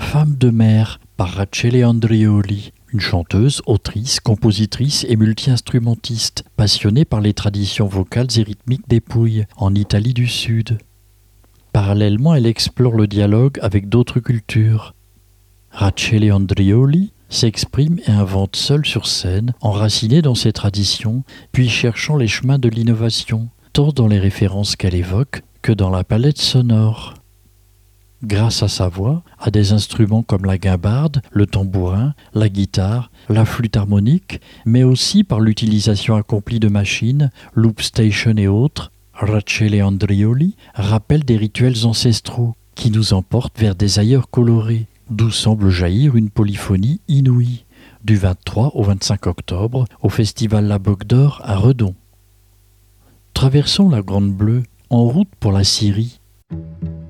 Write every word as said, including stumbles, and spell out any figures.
Femme de mer par Rachele Andreoli, une chanteuse, autrice, compositrice et multi-instrumentiste, passionnée par les traditions vocales et rythmiques des Puglie, en Italie du Sud. Parallèlement, elle explore le dialogue avec d'autres cultures. Rachele Andreoli s'exprime et invente seule sur scène, enracinée dans ses traditions, puis cherchant les chemins de l'innovation, tant dans les références qu'elle évoque que dans la palette sonore. Grâce à sa voix, à des instruments comme la guimbarde, le tambourin, la guitare, la flûte harmonique, mais aussi par l'utilisation accomplie de machines, loop station et autres, Rachele Andreoli rappelle des rituels ancestraux qui nous emportent vers des ailleurs colorés, d'où semble jaillir une polyphonie inouïe, du vingt-trois au vingt-cinq octobre au festival La Boque d'Or à Redon. Traversons la Grande Bleue, en route pour la Syrie.